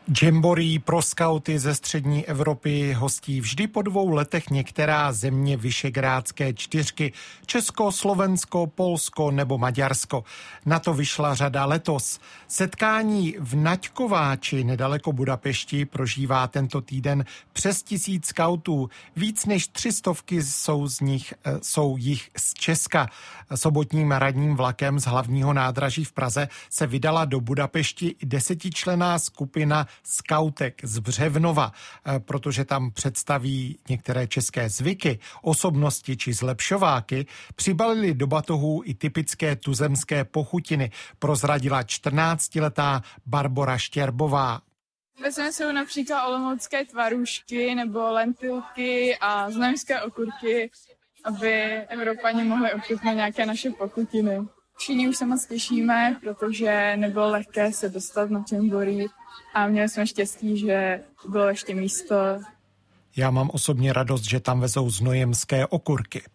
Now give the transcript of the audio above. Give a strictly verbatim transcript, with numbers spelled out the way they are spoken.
Jamboree pro skauty ze střední Evropy hostí vždy po dvou letech některá země Visegrádské čtyřky. Česko, Slovensko, Polsko nebo Maďarsko. Na to vyšla řada letos. Setkání v Naďkováči nedaleko Budapešti prožívá tento týden přes tisíc skautů. Víc než tři stovky jsou z nich jsou jich z Česka. Sobotním radním vlakem z hlavního nádraží v Praze se vydala do Budapešti desetičlenná skupina skautek z Břevnova, protože tam představí některé české zvyky, osobnosti či zlepšováky, přibalili do batohů i typické tuzemské pochutiny, prozradila čtrnáctiletá Barbora Štěrbová. Vezmeme jsou například olomoucké tvarůžky nebo lentilky a znojemské okurky, aby Evropani mohli ochutnat nějaké naše pochutiny. Všichni už se moc těšíme, protože nebylo lehké se dostat na Jamboree a měli jsme štěstí, že bylo ještě místo. Já mám osobně radost, že tam vezou znojemské okurky.